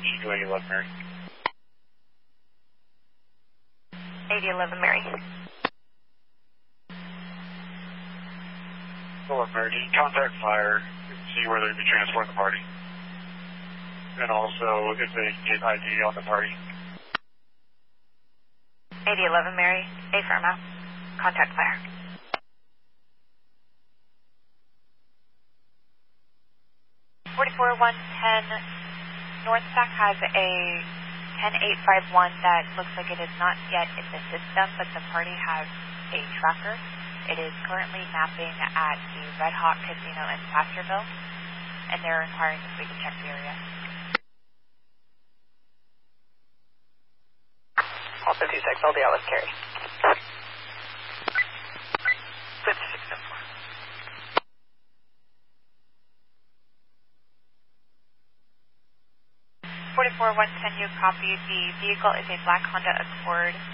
Chico 811 Mary. 8011 Mary. Hello, Mary. Can you contact fire and see where they be transporting the party? And also if they get ID on the party. 8011 Mary. Affirm out. Contact fire. North Stack has a 10851 that looks like it is not yet in the system, but the party has a tracker. It is currently mapping at the Red Hawk Casino in Placerville, and they're inquiring if we can check the area. All 56, I'll be out with Carrie. 5604. 44110, you copy. The vehicle is a black Honda Accord.